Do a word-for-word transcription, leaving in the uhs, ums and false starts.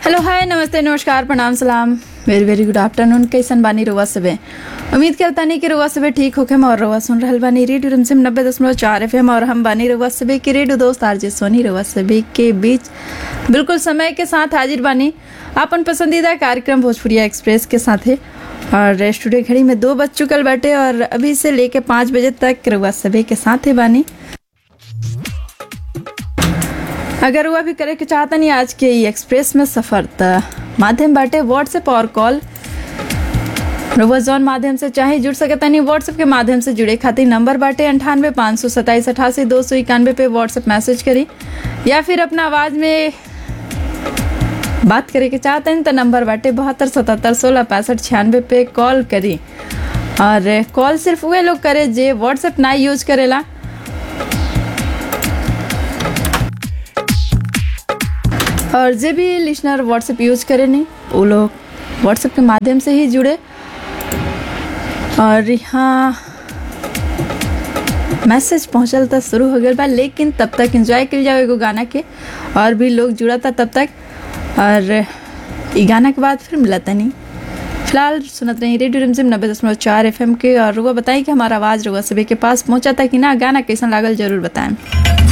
Hello hi नमस्ते नमस्कार प्रणाम सलाम वेरी वेरी गुड आफ्टरनून। कैसन बानी रुआ सबे? उम्मीद करता नहीं कि रुआ सबे ठीक होके और रुआ सुन रहल बानी रेडियो रिमझिम नब्बे दशमलव चार एफ एम और हम बानी रुआ सबे के रेडियो दोस्त आरजे सोनी रुआ सबे के बीच बिल्कुल समय के साथ हाजिर बानी अपन पसंदीदा कार्यक्रम भोजपुरिया एक्सप्रेस के साथ है। और स्टूडियो घड़ी में दो बज चुकल बाटे और अभी से लेके पाँच बजे तक रुआ सबे के साथ है बानी। अगर वह भी करे के चाहता नहीं आज के एक्सप्रेस में सफर त माध्यम बाटे व्हाट्सएप और कॉल रुआ जौन माध्यम से चाहे जुड़ सकता नहीं। व्हाट्सएप के माध्यम से जुड़े खातिर नंबर बाटे अंठानवे पाँच सौ सत्ताईस अठासी दो सौ इक्यानवे पे व्हाट्सएप मैसेज करी या फिर अपना आवाज में बात करे के चाहते हैं तो नंबर बाटे बहत्तर सतहत्तर सोलह पैंसठ छियानवे पे कॉल करी। और कॉल सिर्फ वे लोग करे जे व्हाट्सएप ना यूज करेला। और जे भी लिसनर व्हाट्सएप यूज करे नहीं वो लोग व्हाट्सएप के माध्यम से ही जुड़े। और यहाँ मैसेज पहुँचल तो शुरू हो गया बा लेकिन तब तक एंजॉय कर जाओ एगो गाना के और भी लोग जुड़ा था तब तक। और ये गाना के बाद फिर मिला था नहीं। फिलहाल सुनत रही रेडियो रिमझिम नब्बे दशमलव चार एफ एम के। और रुआ बताई कि हमारा आवाज़ रुआ सभी के पास पहुँचा था कि ना। गाना कैसा लागल जरूर बताएं।